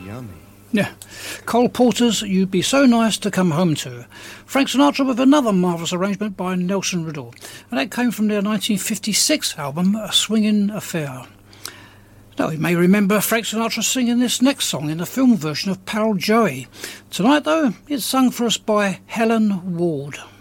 yummy. Yeah. Cole Porter's You'd Be So Nice to Come Home To. Frank Sinatra with another marvellous arrangement by Nelson Riddle. And that came from their 1956 album, A Swingin' Affair. Now, you may remember Frank Sinatra singing this next song in the film version of Pal Joey. Tonight, though, it's sung for us by Helen Ward.